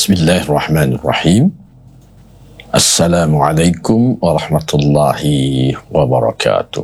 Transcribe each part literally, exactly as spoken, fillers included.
Bismillahirrahmanirrahim. Assalamualaikum warahmatullahi wabarakatuh.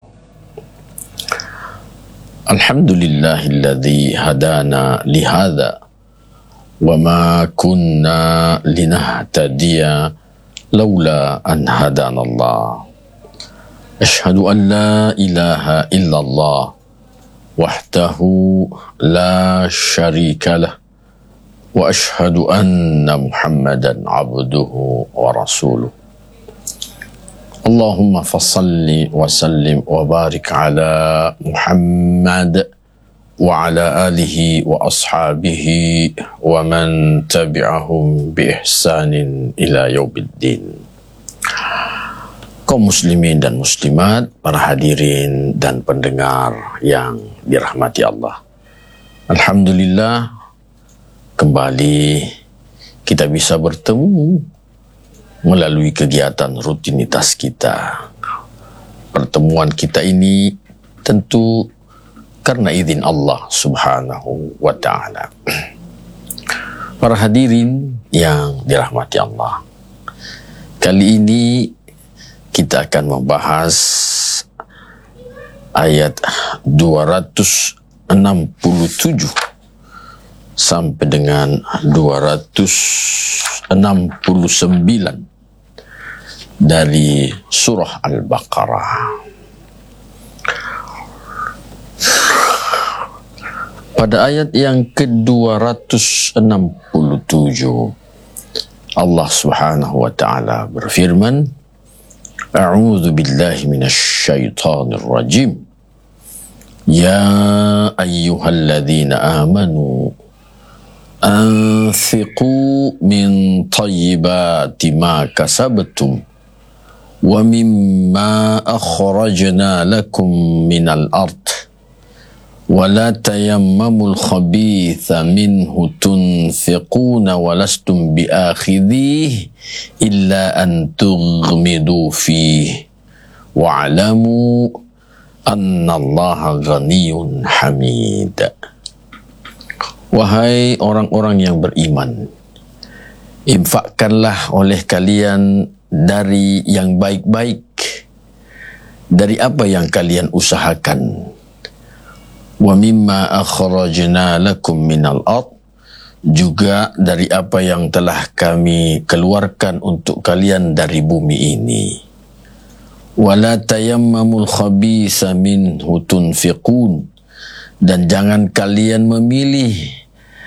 Alhamdulillahilladzi hadana lihadza wa ma kunna linahtadiya laula an hadanallah. Ashhadu an la ilaha illallah wahdahu la syarikalah wa ashhadu anna Muhammadan abduhu wa rasuluh. Allahumma fassalli wa sallim wa barik ala Muhammad wa ala alihi wa ashabihi wa man tabi'ahum bi ihsanin ila yaumiddin. Kaum muslimin dan muslimat, para hadirin dan pendengar yang dirahmati Allah. Alhamdulillah, kembali kita bisa bertemu melalui kegiatan rutinitas kita. Pertemuan kita ini tentu karena izin Allah Subhanahu wa Ta'ala. Para hadirin yang dirahmati Allah, kali ini kita akan membahas ayat dua ratus enam puluh tujuh sampai dengan dua ratus enam puluh sembilan dari surah Al-Baqarah. Pada ayat yang ke dua ratus enam puluh tujuh, Allah Subhanahu wa Ta'ala berfirman, A'udzu billahi minasy syaithanir rajim. Ya ayyuhalladzina amanu anfiqu min tayyibati ma kasabtum wa mimma akhrajna lakum minal ard wa la tayammamul khabitha minhu tunfiquna wa lastum biakhidhihi illa an tughmidu fihi wa'lamu annallaha ghaniyyun hamid. Wahai orang-orang yang beriman, infakkanlah oleh kalian dari yang baik-baik, dari apa yang kalian usahakan. Wa mimma akhrajna lakum minal ard, juga dari apa yang telah kami keluarkan untuk kalian dari bumi ini. Wa la tayammamul khabisa minhu tunfiqun, dan jangan kalian memilih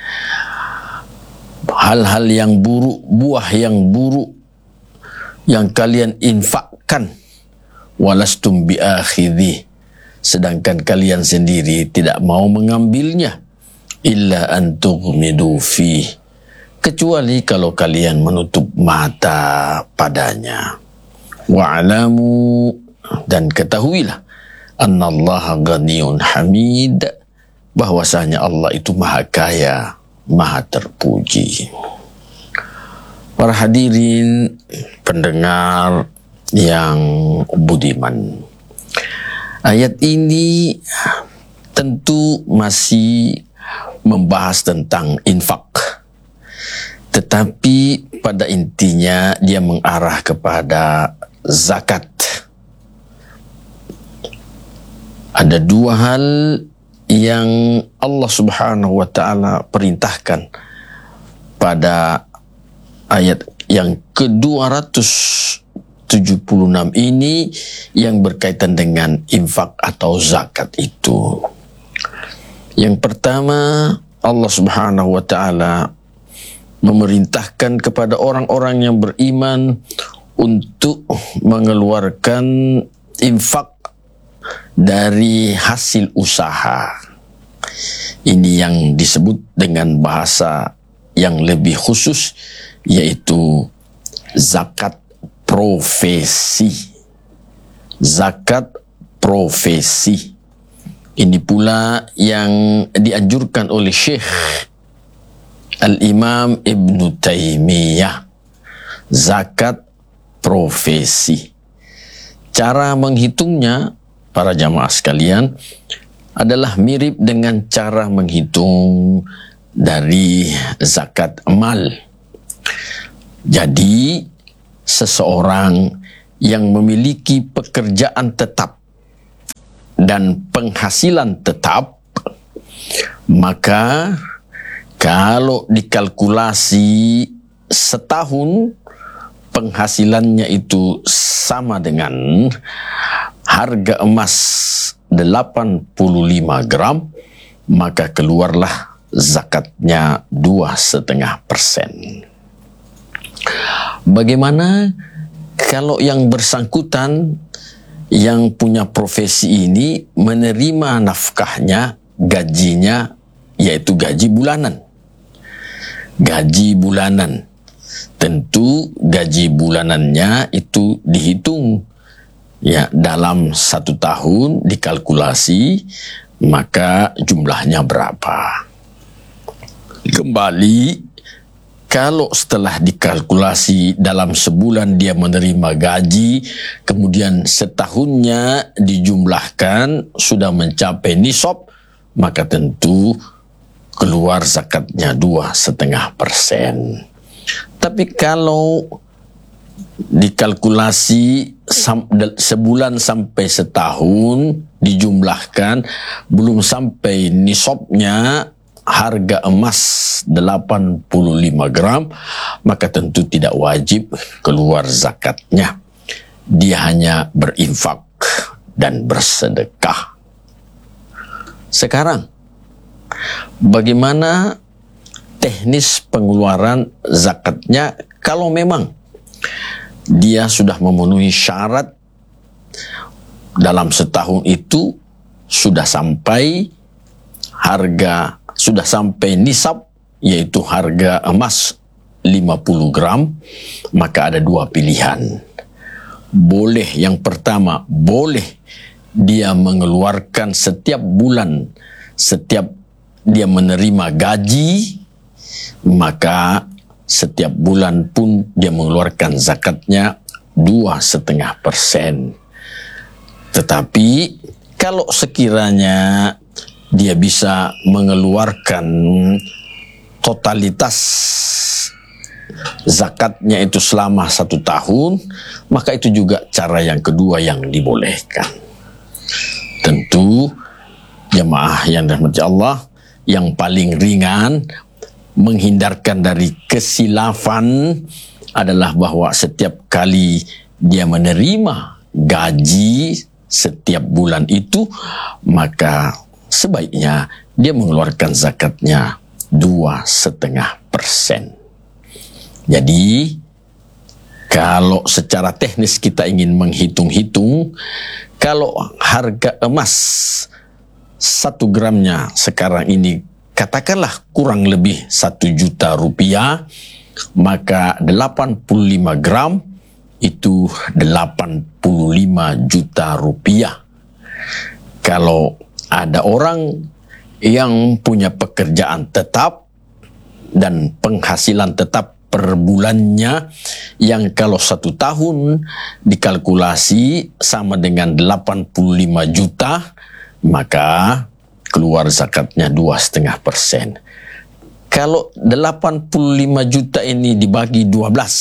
hal-hal yang buruk, buah yang buruk yang kalian infakkan, walastum biakhidhi, sedangkan kalian sendiri tidak mau mengambilnya, illa an tughmidu fi, kecuali kalau kalian menutup mata padanya. Wa'alamu, dan ketahuilah, annallaha ghaniyyun hamid, bahwasanya Allah itu maha kaya, maha terpuji. Para hadirin pendengar yang budiman, ayat ini tentu masih membahas tentang infak, tetapi pada intinya dia mengarah kepada zakat. Ada dua hal yang Allah Subhanahu wa Ta'ala perintahkan pada ayat yang ke dua ratus tujuh puluh enam ini yang berkaitan dengan infak atau zakat itu. Yang pertama, Allah Subhanahu wa Ta'ala memerintahkan kepada orang-orang yang beriman untuk mengeluarkan infak dari hasil usaha. Ini yang disebut dengan bahasa yang lebih khusus, yaitu zakat profesi. Zakat profesi. Ini pula yang dianjurkan oleh Syekh Al-Imam Ibn Taymiyah. Zakat profesi. Cara menghitungnya, para jamaah sekalian, adalah mirip dengan cara menghitung dari zakat mal. Jadi seseorang yang memiliki pekerjaan tetap dan penghasilan tetap, maka kalau dikalkulasi setahun penghasilannya itu sama dengan harga emas delapan puluh lima gram, maka keluarlah zakatnya dua setengah persen. Bagaimana kalau yang bersangkutan yang punya profesi ini menerima nafkahnya, gajinya, yaitu gaji bulanan? Gaji bulanan, tentu gaji bulanannya itu dihitung ya dalam satu tahun, dikalkulasi, maka jumlahnya berapa. Kembali, kalau setelah dikalkulasi dalam sebulan dia menerima gaji, kemudian setahunnya dijumlahkan sudah mencapai nisab, maka tentu keluar zakatnya dua setengah persen. Tapi kalau dikalkulasi sebulan sampai setahun dijumlahkan belum sampai nisabnya harga emas delapan puluh lima gram, maka tentu tidak wajib keluar zakatnya. Dia hanya berinfak dan bersedekah. Sekarang, bagaimana teknis pengeluaran zakatnya kalau memang dia sudah memenuhi syarat dalam setahun itu sudah sampai harga, sudah sampai nisab, yaitu harga emas lima puluh gram, maka ada dua pilihan. Boleh, yang pertama, boleh dia mengeluarkan setiap bulan, setiap dia menerima gaji, maka setiap bulan pun dia mengeluarkan zakatnya dua setengah persen. Tetapi kalau sekiranya dia bisa mengeluarkan totalitas zakatnya itu selama satu tahun, maka itu juga cara yang kedua yang dibolehkan. Tentu jemaah yang dirahmati Allah, yang paling ringan menghindarkan dari kesilafan adalah bahwa setiap kali dia menerima gaji setiap bulan itu, maka sebaiknya dia mengeluarkan zakatnya dua setengah persen. Jadi kalau secara teknis kita ingin menghitung-hitung, kalau harga emas satu gramnya sekarang ini katakanlah kurang lebih satu juta rupiah, maka delapan puluh lima gram itu delapan puluh lima juta rupiah. Kalau ada orang yang punya pekerjaan tetap dan penghasilan tetap per bulannya yang kalau satu tahun dikalkulasi sama dengan delapan puluh lima juta, maka keluar zakatnya dua setengah persen. Kalau delapan puluh lima juta ini dibagi dua belas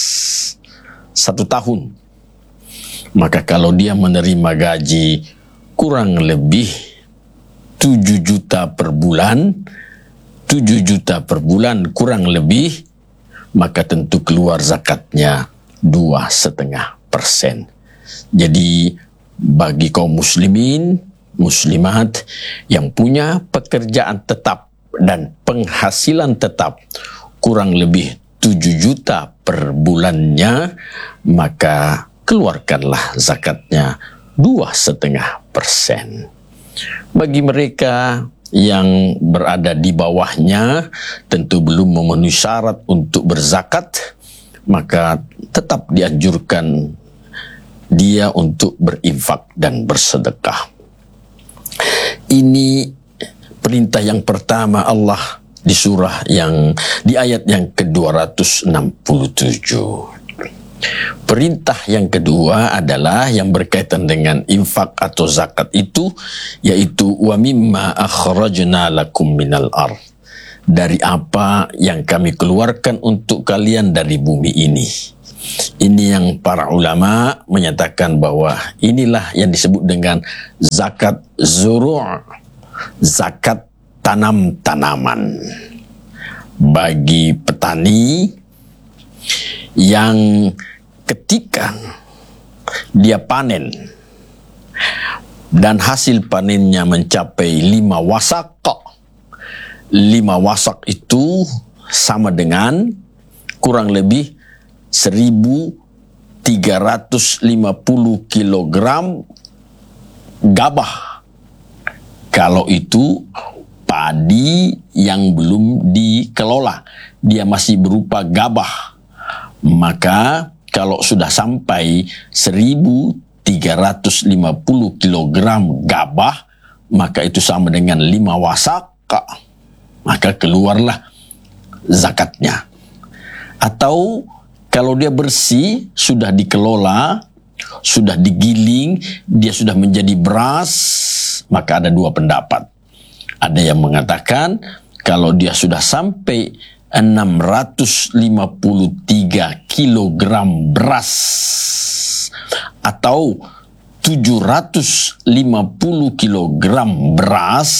satu tahun, maka kalau dia menerima gaji kurang lebih tujuh juta per bulan, tujuh juta per bulan kurang lebih, maka tentu keluar zakatnya dua setengah persen. Jadi bagi kaum muslimin, muslimat yang punya pekerjaan tetap dan penghasilan tetap kurang lebih tujuh juta per bulannya, maka keluarkanlah zakatnya dua setengah persen. Bagi mereka yang berada di bawahnya tentu belum memenuhi syarat untuk berzakat, maka tetap dianjurkan dia untuk berinfak dan bersedekah. Ini perintah yang pertama Allah di surah yang di ayat yang ke dua ratus enam puluh tujuh. Perintah yang kedua adalah yang berkaitan dengan infak atau zakat itu, yaitu wa mimma akhrajna lakum minal ardh, dari apa yang kami keluarkan untuk kalian dari bumi ini. Ini yang para ulama menyatakan bahwa inilah yang disebut dengan zakat zuru', zakat tanam-tanaman. Bagi petani yang ketika dia panen dan hasil panennya mencapai lima wasak, lima wasak itu sama dengan kurang lebih seribu tiga ratus lima puluh kilogram gabah. Kalau itu padi yang belum dikelola, dia masih berupa gabah. Maka kalau sudah sampai seribu tiga ratus lima puluh kilogram gabah, maka itu sama dengan lima wasak, maka keluarlah zakatnya. Atau kalau dia bersih, sudah dikelola, sudah digiling, dia sudah menjadi beras, maka ada dua pendapat. Ada yang mengatakan kalau dia sudah sampai enam ratus lima puluh tiga kilogram beras atau tujuh ratus lima puluh kilogram beras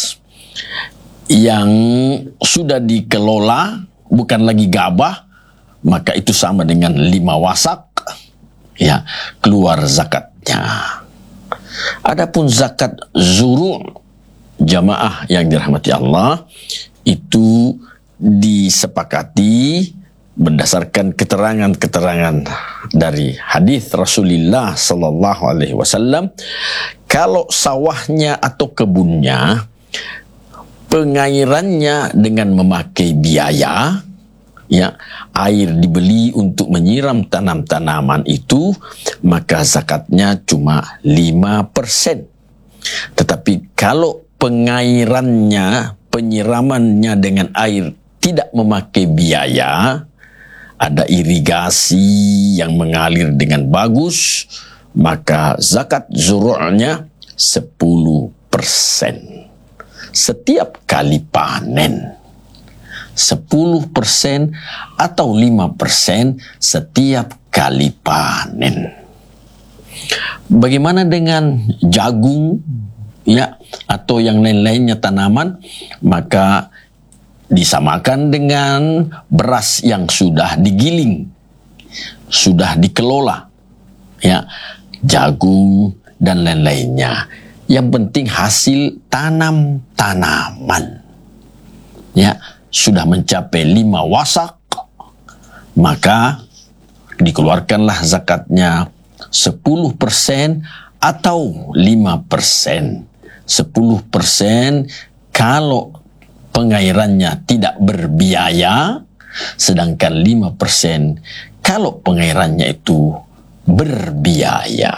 yang sudah dikelola, bukan lagi gabah, maka itu sama dengan lima wasak, ya, keluar zakatnya. Adapun zakat zuru', jamaah yang dirahmati Allah, itu disepakati berdasarkan keterangan-keterangan dari hadis Rasulullah sallallahu alaihi wasallam. Kalau sawahnya atau kebunnya pengairannya dengan memakai biaya, ya, air dibeli untuk menyiram tanam-tanaman itu, maka zakatnya cuma lima persen. Tetapi kalau pengairannya, penyiramannya dengan air tidak memakai biaya, ada irigasi yang mengalir dengan bagus, maka zakat zuru'nya sepuluh persen. Setiap kali panen. sepuluh persen atau lima persen setiap kali panen. Bagaimana dengan jagung, ya, atau yang lain-lainnya tanaman? Maka disamakan dengan beras yang sudah digiling, sudah dikelola, ya, jagung dan lain-lainnya. Yang penting hasil tanam-tanaman, ya, sudah mencapai lima wasak, maka dikeluarkanlah zakatnya sepuluh persen atau lima persen. sepuluh persen kalau pengairannya tidak berbiaya, sedangkan lima persen kalau pengairannya itu berbiaya.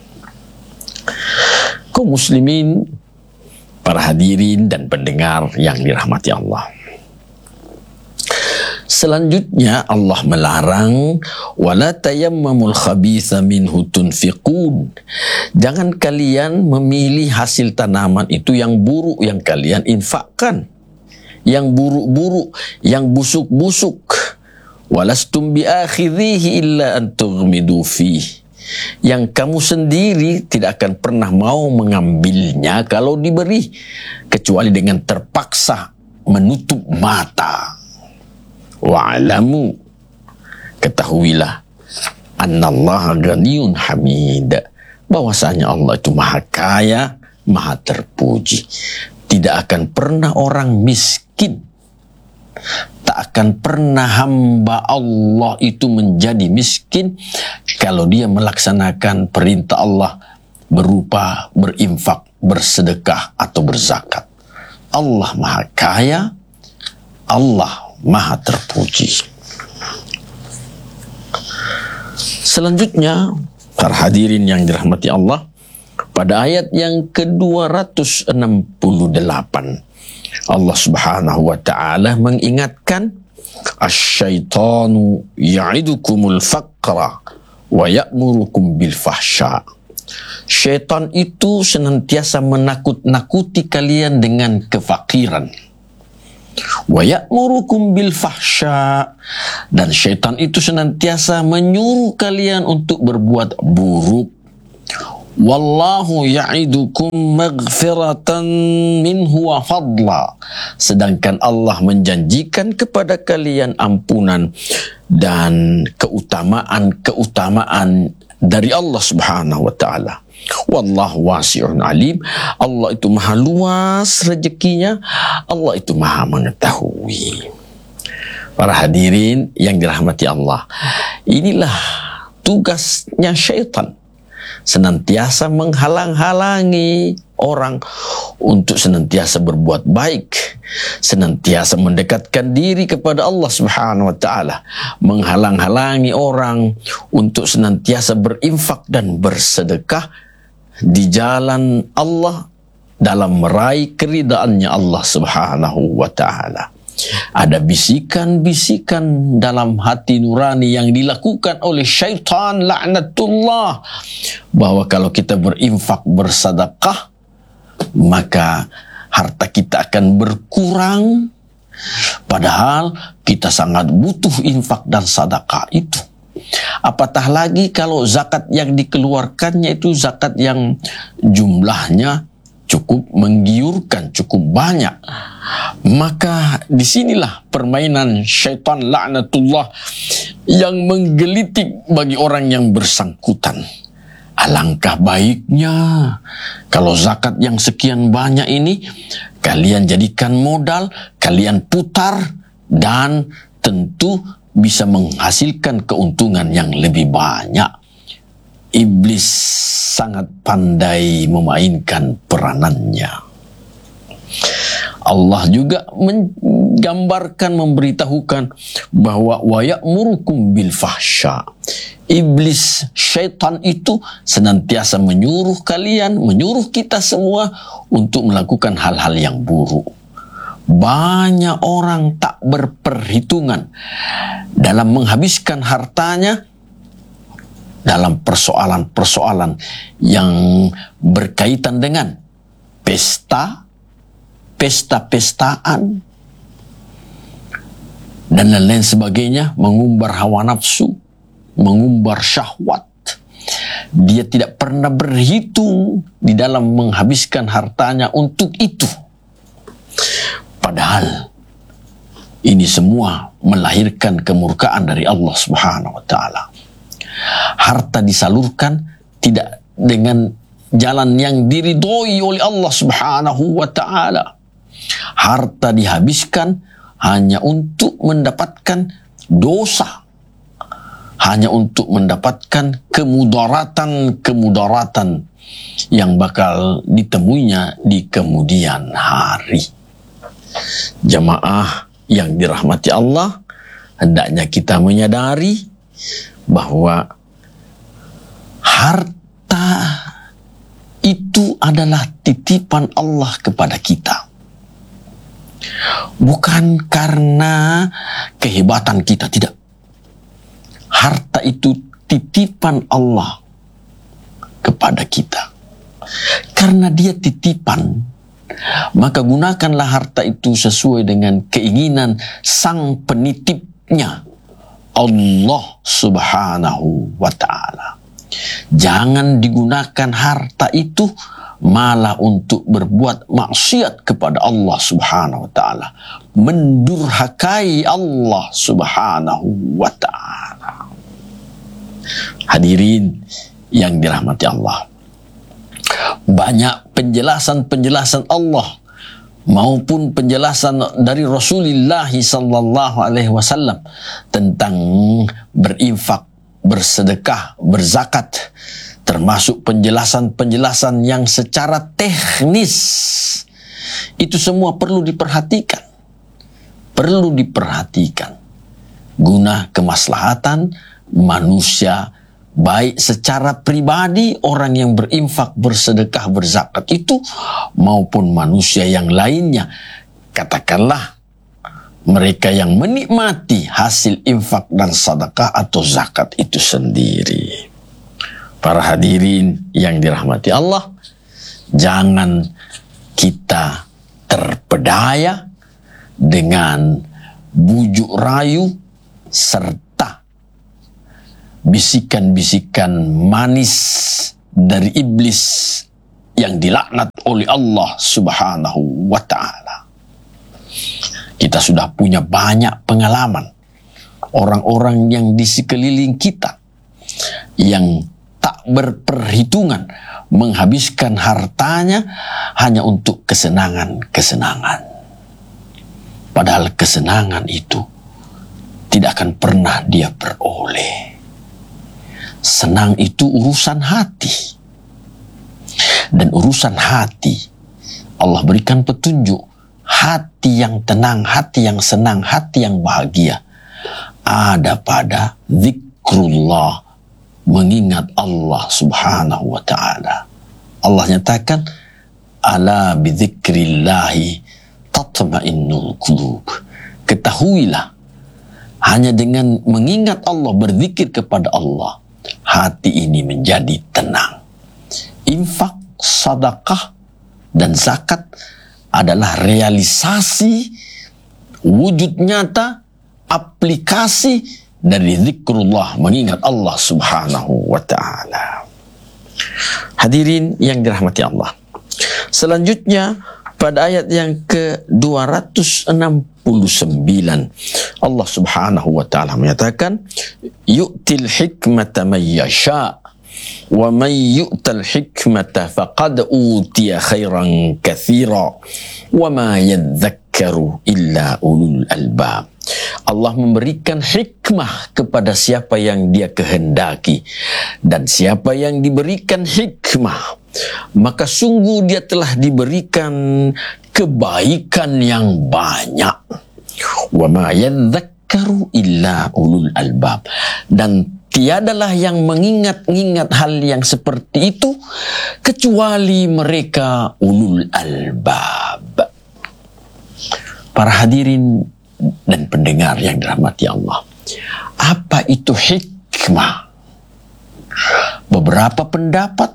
Kaum muslimin, para hadirin dan pendengar yang dirahmati Allah. Selanjutnya Allah melarang wala tayammamul khabitha minhu tunfiqun. Jangan kalian memilih hasil tanaman itu yang buruk yang kalian infakkan. Yang buruk-buruk, yang busuk-busuk. Walastum biakhidhihi illa an tughmidu fihi. Yang kamu sendiri tidak akan pernah mau mengambilnya kalau diberi, kecuali dengan terpaksa menutup mata. Wa'alamu, ketahuilah, annallaha ghaniyun hamid, bahwasanya Allah itu maha kaya, maha terpuji. Tidak akan pernah orang miskin, tak akan pernah hamba Allah itu menjadi miskin kalau dia melaksanakan perintah Allah berupa berinfak, bersedekah atau berzakat. Allah maha kaya, Allah maha terpuji. Selanjutnya, para hadirin yang dirahmati Allah, pada ayat yang ke dua ratus enam puluh delapan, Allah Subhanahu wa taala mengingatkan, asyaitanu ya'idukumul faqra wa ya'murukum bil fahsya. Syaitan itu senantiasa menakut-nakuti kalian dengan kefakiran Wa ya'murukum bil fahsya, dan syaitan itu senantiasa menyuruh kalian untuk berbuat buruk. Wallahu ya'idukum maghfiratan minhu wa fadla, sedangkan Allah menjanjikan kepada kalian ampunan dan keutamaan-keutamaan dari Allah Subhanahu wa taala. Wallahu wasi'un alim. Allah itu maha luas rezekinya, Allah itu maha mengetahui. Para hadirin yang dirahmati Allah, inilah tugasnya syaitan, senantiasa menghalang-halangi orang untuk senantiasa berbuat baik, senantiasa mendekatkan diri kepada Allah Subhanahu wa taala, menghalang-halangi orang untuk senantiasa berinfak dan bersedekah di jalan Allah dalam meraih keridhaannya Allah Subhanahu wa taala. Ada bisikan-bisikan dalam hati nurani yang dilakukan oleh syaitan laknatullah, bahwa kalau kita berinfak bersedekah maka harta kita akan berkurang, padahal kita sangat butuh infak dan sedekah itu. Apatah lagi kalau zakat yang dikeluarkannya itu zakat yang jumlahnya cukup menggiurkan, cukup banyak. Maka disinilah permainan syaitan laknatullah yang menggelitik bagi orang yang bersangkutan. Alangkah baiknya kalau zakat yang sekian banyak ini kalian jadikan modal, kalian putar, dan tentu bisa menghasilkan keuntungan yang lebih banyak. Iblis sangat pandai memainkan peranannya. Allah juga menggambarkan, memberitahukan bahwa wa ya'murukum bil fahsya. Iblis, syaitan itu senantiasa menyuruh kalian, menyuruh kita semua untuk melakukan hal-hal yang buruk. Banyak orang tak berperhitungan dalam menghabiskan hartanya dalam persoalan-persoalan yang berkaitan dengan pesta, pesta-pestaan, dan lain-lain sebagainya, mengumbar hawa nafsu, mengumbar syahwat. Dia tidak pernah berhitung di dalam menghabiskan hartanya untuk itu. Padahal ini semua melahirkan kemurkaan dari Allah Subhanahu wa taala. Harta disalurkan tidak dengan jalan yang diridhoi oleh Allah Subhanahu wa taala. Harta dihabiskan hanya untuk mendapatkan dosa, hanya untuk mendapatkan kemudaratan-kemudaratan yang bakal ditemuinya di kemudian hari. Jamaah yang dirahmati Allah, hendaknya kita menyadari bahwa harta itu adalah titipan Allah kepada kita. Bukan karena kehebatan kita, tidak. Harta itu titipan Allah kepada kita. Karena dia titipan, maka gunakanlah harta itu sesuai dengan keinginan sang penitipnya, Allah Subhanahu wa ta'ala. Jangan digunakan harta itu malah untuk berbuat maksiat kepada Allah Subhanahu wa ta'ala, mendurhakai Allah Subhanahu wa ta'ala. Hadirin yang dirahmati Allah, banyak penjelasan-penjelasan Allah maupun penjelasan dari Rasulullah sallallahu alaihi wasallam tentang berinfak, bersedekah, berzakat, termasuk penjelasan-penjelasan yang secara teknis. Itu semua perlu diperhatikan. Perlu diperhatikan guna kemaslahatan manusia, baik secara pribadi orang yang berinfak, bersedekah, berzakat itu, maupun manusia yang lainnya. Katakanlah mereka yang menikmati hasil infak dan sedekah atau zakat itu sendiri. Para hadirin yang dirahmati Allah, jangan kita terpedaya dengan bujuk rayu serta bisikan-bisikan manis dari iblis yang dilaknat oleh Allah Subhanahu wa ta'ala. Kita sudah punya banyak pengalaman orang-orang yang di sekeliling kita yang tak berperhitungan menghabiskan hartanya hanya untuk kesenangan-kesenangan. Padahal kesenangan itu tidak akan pernah dia peroleh. Senang itu urusan hati. Dan urusan hati, Allah berikan petunjuk. Hati yang tenang, hati yang senang, hati yang bahagia ada pada zikrullah, mengingat Allah Subhanahu wa ta'ala. Allah nyatakan, ala bidzikrillahi tatma'innul qulub. Ketahuilah, hanya dengan mengingat Allah, berzikir kepada Allah, hati ini menjadi tenang. Infak, sedekah, dan zakat adalah realisasi wujud nyata, aplikasi dari zikrullah, mengingat Allah Subhanahu wa ta'ala. Hadirin yang dirahmati Allah, selanjutnya pada ayat yang ke dua ratus enam puluh sembilan Allah Subhanahu wa ta'ala menyatakan, yu'til hikmata man yasha' wa man yu'tal hikmata faqad utiya khairan katsira wa ma yadhakkaru illa ulul albab. Allah memberikan hikmah kepada siapa yang dia kehendaki, dan siapa yang diberikan hikmah maka sungguh dia telah diberikan kebaikan yang banyak. Wa ma yadhakkaru illa ulul albab, dan tiadalah yang mengingat-ingat hal yang seperti itu kecuali mereka ulul albab. Para hadirin dan pendengar yang dirahmati Allah, apa itu hikmah? Beberapa pendapat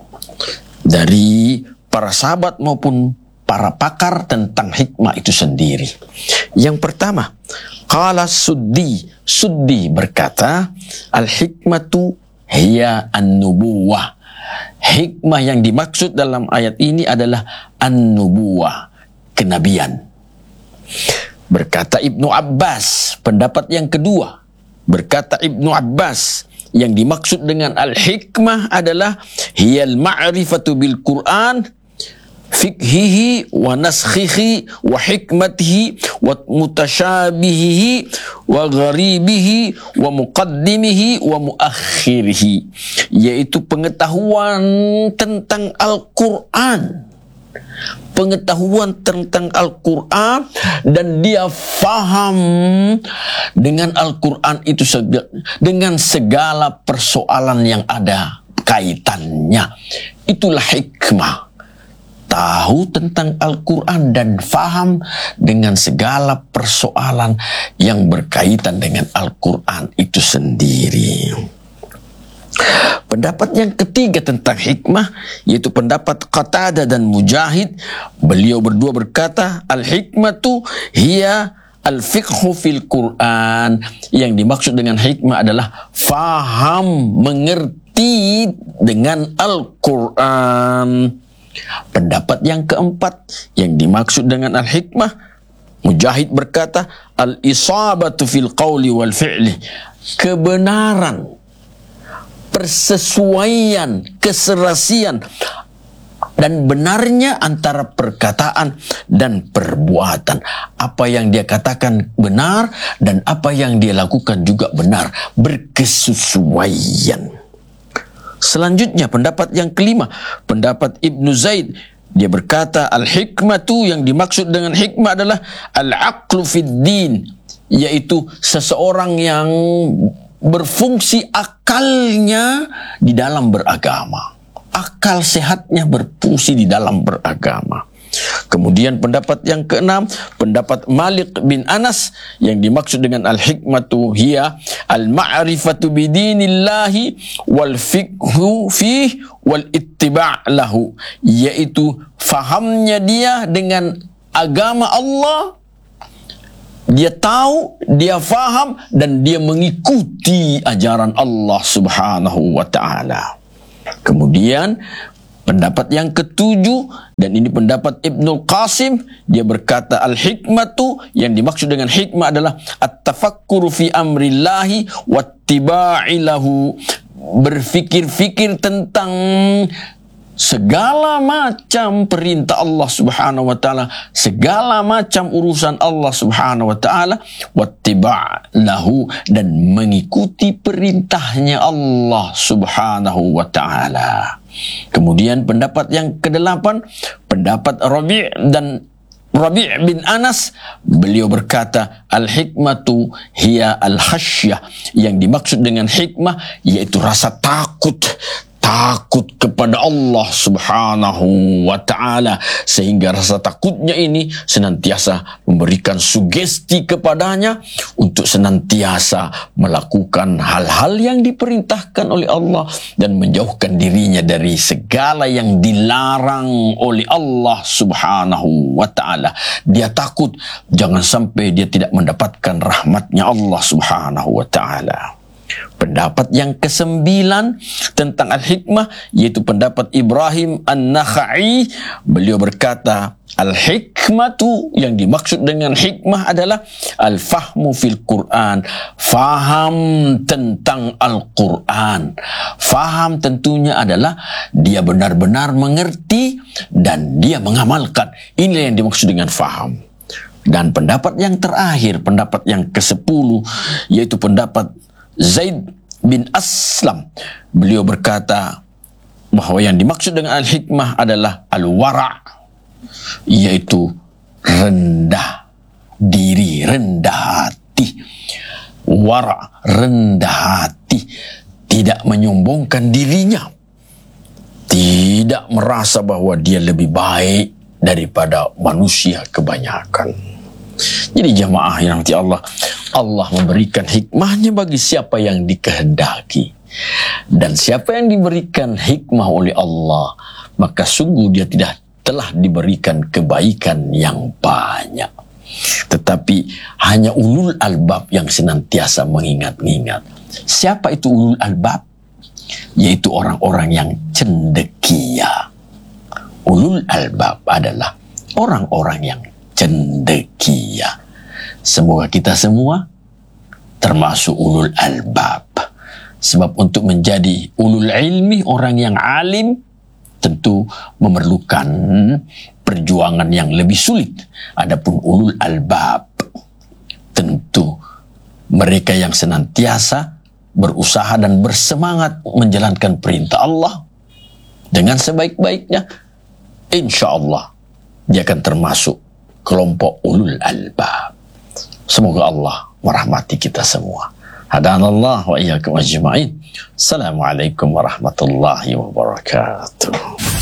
dari para sahabat maupun para pakar tentang hikmah itu sendiri. Yang pertama, qala Suddi, Suddi berkata, al-hikmatu hiya an-nubuwah. Hikmah yang dimaksud dalam ayat ini adalah an-nubuwah, kenabian. Berkata Ibnu Abbas, pendapat yang kedua, berkata Ibnu Abbas, yang dimaksud dengan al-hikmah adalah hiyal ma'rifatu bil Qur'an, fikhihi wa naskhihi wa hikmatihi wa mutasyabihihi wa gharibihi wa muqaddimihi wa muakhirihi, yaitu pengetahuan tentang Al-Quran, pengetahuan tentang Al-Quran, dan dia faham dengan Al-Quran itu dengan segala persoalan yang ada kaitannya. Itulah hikmah. Tahu tentang Al-Quran dan faham dengan segala persoalan yang berkaitan dengan Al-Quran itu sendiri. Pendapat yang ketiga tentang hikmah, yaitu pendapat Qatadah dan Mujahid. Beliau berdua berkata, al-hikmatu hiya al-fiqhu fil Quran. Yang dimaksud dengan hikmah adalah faham, mengerti dengan Al-Quran. Pendapat yang keempat, yang dimaksud dengan al-hikmah, Mujahid berkata, al-isabatu fil qawli wal fi'li. Kebenaran, persesuaian, keserasian, dan benarnya antara perkataan dan perbuatan. Apa yang dia katakan benar dan apa yang dia lakukan juga benar, berkesesuaian. Selanjutnya pendapat yang kelima, pendapat Ibnu Zaid. Dia berkata al-hikmatu, yang dimaksud dengan hikmah adalah al-aqlu fid din, yaitu seseorang yang berfungsi akalnya di dalam beragama. Akal sehatnya berfungsi di dalam beragama. Kemudian pendapat yang keenam, pendapat Malik bin Anas, yang dimaksud dengan al-hikmatu hiya al-ma'rifatu bidinillahi wal fiqhu fih wal ittiba' lahu, yaitu fahamnya dia dengan agama Allah Dia tahu, dia faham, dan dia mengikuti ajaran Allah Subhanahu wa ta'ala. Kemudian pendapat yang ketujuh, dan ini pendapat Ibnul Qasim, dia berkata al-hikmatu, yang dimaksud dengan hikmah adalah at-tafakkuru fi amrillahi wattiba'i lahu, berfikir-fikir tentang segala macam perintah Allah Subhanahu wa ta'ala, segala macam urusan Allah Subhanahu wa ta'ala, wattiba' lahu, dan mengikuti perintahnya Allah Subhanahu wa ta'ala. Kemudian pendapat yang kedelapan, pendapat Rabi' dan Rabi' bin Anas, beliau berkata al-hikmatu hiya al-khasyah, yang dimaksud dengan hikmah yaitu rasa takut, takut kepada Allah Subhanahu wa ta'ala, sehingga rasa takutnya ini senantiasa memberikan sugesti kepadanya untuk senantiasa melakukan hal-hal yang diperintahkan oleh Allah dan menjauhkan dirinya dari segala yang dilarang oleh Allah Subhanahu wa ta'ala. Dia takut jangan sampai dia tidak mendapatkan rahmatnya Allah Subhanahu wa ta'ala. Pendapat yang kesembilan tentang al-hikmah yaitu pendapat Ibrahim An-Nakhai. Beliau berkata al-hikmatu, yang dimaksud dengan hikmah adalah al-fahmu fil Quran, faham tentang Al-Quran. Faham tentunya adalah dia benar-benar mengerti dan dia mengamalkan. Inilah yang dimaksud dengan faham. Dan pendapat yang terakhir, pendapat yang kesepuluh, yaitu pendapat Zaid bin Aslam. Beliau berkata bahwa yang dimaksud dengan al-hikmah adalah al-wara', yaitu rendah diri, rendah hati. Wara', rendah hati, tidak menyombongkan dirinya, tidak merasa bahwa dia lebih baik daripada manusia kebanyakan. Jadi jamaah yang nanti Allah Allah memberikan hikmahnya bagi siapa yang dikehendaki. Dan siapa yang diberikan hikmah oleh Allah, maka sungguh dia tidak telah diberikan kebaikan yang banyak. Tetapi hanya ulul albab yang senantiasa mengingat-ingat. Siapa itu ulul albab? Yaitu orang-orang yang cendekia. Ulul albab adalah orang-orang yang cendekia. Semoga kita semua termasuk ulul albab. Sebab untuk menjadi ulul ilmi, orang yang alim, tentu memerlukan perjuangan yang lebih sulit. Adapun ulul albab, tentu mereka yang senantiasa berusaha dan bersemangat menjalankan perintah Allah dengan sebaik-baiknya, insya Allah dia akan termasuk kelompok ulul albab. Semoga Allah merahmati kita semua. Hadanallah wa iyyakum ajma'in. Assalamualaikum warahmatullahi wabarakatuh.